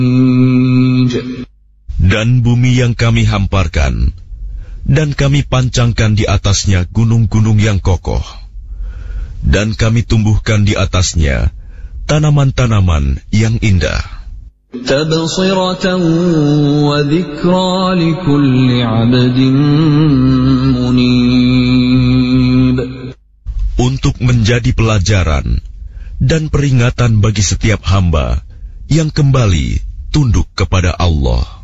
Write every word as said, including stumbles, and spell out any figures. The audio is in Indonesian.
Dan bumi yang kami hamparkan, dan kami pancangkan di atasnya gunung-gunung yang kokoh, dan kami tumbuhkan di atasnya tanaman-tanaman yang indah. Tabsiratan wa dzikra likulli 'abdin munib. Untuk menjadi pelajaran dan peringatan bagi setiap hamba yang kembali tunduk kepada Allah.